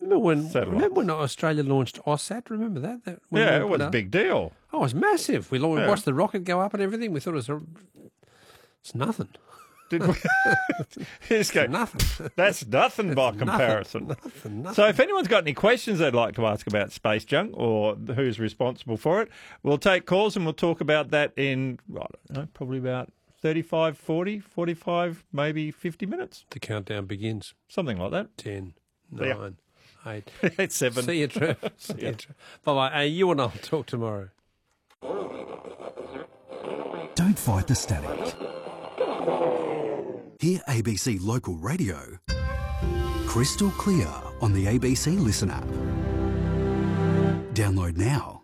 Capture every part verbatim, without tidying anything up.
Remember when, Satellite. remember when Australia launched AusSat? Remember that? that when Yeah, we it was put a up- big deal. Oh, it was massive. We, we Yeah. watched the rocket go up and everything. We thought it was a, it's nothing. Did we? Just go, Nothing. That's nothing by comparison. Nothing, nothing. So if anyone's got any questions they'd like to ask about space junk or who's responsible for it, we'll take calls and we'll talk about that in, I don't know, probably about thirty-five, forty, forty-five, maybe fifty minutes. The countdown begins. Something like that. Ten, Yeah. nine, eight. It's seven. See you, Trev. See you, Trev. Bye-bye. Hey, you and I'll talk tomorrow. Don't fight the static. Hear A B C Local Radio crystal clear on the A B C Listen app. Download now.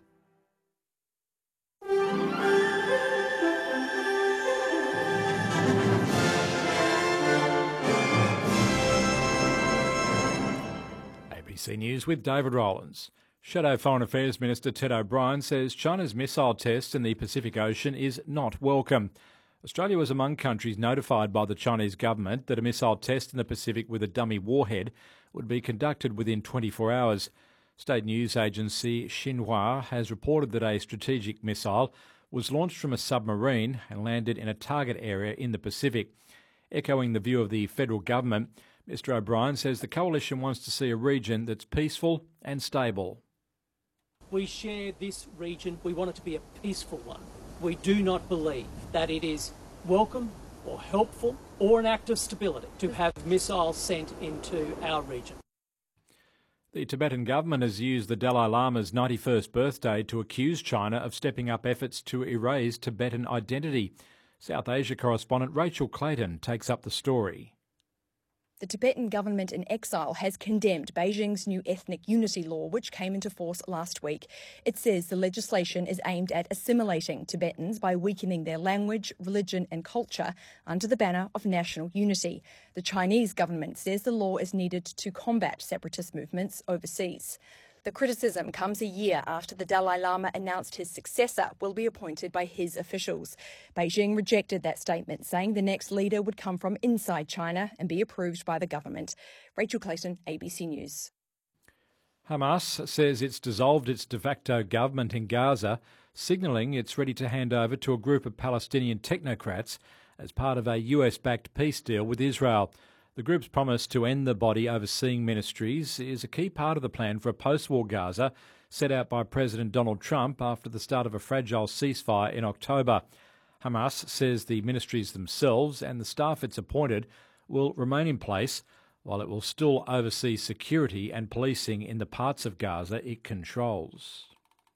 A B C News with David Rowlands. Shadow Foreign Affairs Minister Ted O'Brien says China's missile test in the Pacific Ocean is not welcome. Australia was among countries notified by the Chinese government that a missile test in the Pacific with a dummy warhead would be conducted within twenty-four hours. State news agency Xinhua has reported that a strategic missile was launched from a submarine and landed in a target area in the Pacific. Echoing the view of the federal government, Mister O'Brien says the coalition wants to see a region that's peaceful and stable. We share this region. We want it to be a peaceful one. We do not believe that it is welcome or helpful or an act of stability to have missiles sent into our region. The Tibetan government has used the Dalai Lama's ninety-first birthday to accuse China of stepping up efforts to erase Tibetan identity. South Asia correspondent Rachel Clayton takes up the story. The Tibetan government in exile has condemned Beijing's new ethnic unity law, which came into force last week. It says the legislation is aimed at assimilating Tibetans by weakening their language, religion and culture under the banner of national unity. The Chinese government says the law is needed to combat separatist movements overseas. The criticism comes a year after the Dalai Lama announced his successor will be appointed by his officials. Beijing rejected that statement, saying the next leader would come from inside China and be approved by the government. Rachel Clayton, A B C News. Hamas says it's dissolved its de facto government in Gaza, signalling it's ready to hand over to a group of Palestinian technocrats as part of a U S-backed peace deal with Israel. The group's promise to end the body overseeing ministries is a key part of the plan for a post-war Gaza set out by President Donald Trump after the start of a fragile ceasefire in October. Hamas says the ministries themselves and the staff it's appointed will remain in place, while it will still oversee security and policing in the parts of Gaza it controls.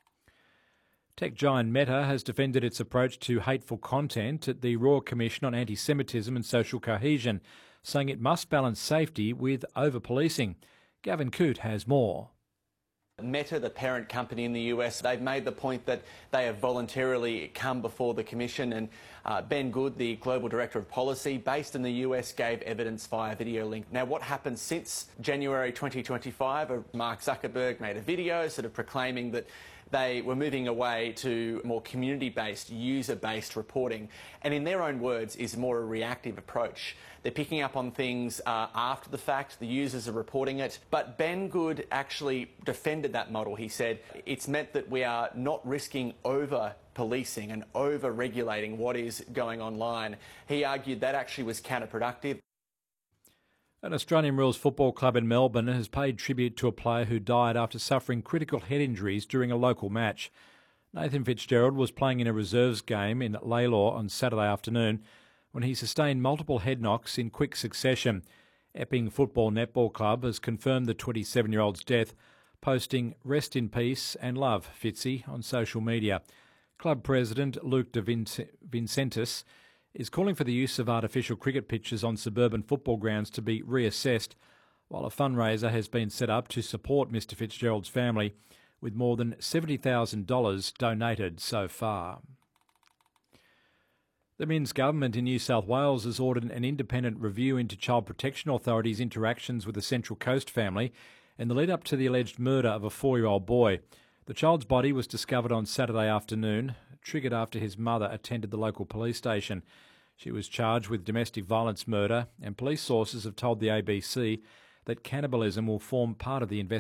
Tech giant Meta has defended its approach to hateful content at the Royal Commission on Anti-Semitism and Social Cohesion, saying it must balance safety with over-policing. Gavin Coote has more. Meta, the parent company in the U S, they've made the point that they have voluntarily come before the Commission, and uh, Ben Good, the Global Director of Policy based in the U S, gave evidence via video link. Now, what happened since January twenty twenty-five? Mark Zuckerberg made a video sort of proclaiming that they were moving away to more community-based, user-based reporting, and in their own words, is more a reactive approach. They're picking up on things uh, after the fact, the users are reporting it, but Ben Good actually defended that model. He said it's meant that we are not risking over-policing and over-regulating what is going online. He argued that actually was counterproductive. An Australian rules football club in Melbourne has paid tribute to a player who died after suffering critical head injuries during a local match. Nathan Fitzgerald was playing in a reserves game in Lalor on Saturday afternoon when he sustained multiple head knocks in quick succession. Epping Football Netball Club has confirmed the twenty-seven-year-old's death, posting "Rest in peace and love, Fitzy" on social media. Club president Luke De Vincentis is calling for the use of artificial cricket pitches on suburban football grounds to be reassessed, while a fundraiser has been set up to support Mister Fitzgerald's family, with more than seventy thousand dollars donated so far. The Minns government in New South Wales has ordered an independent review into Child Protection Authority's interactions with the Central Coast family in the lead-up to the alleged murder of a four-year-old boy. The child's body was discovered on Saturday afternoon, triggered after his mother attended the local police station. She was charged with domestic violence murder, and police sources have told the A B C that cannibalism will form part of the investigation.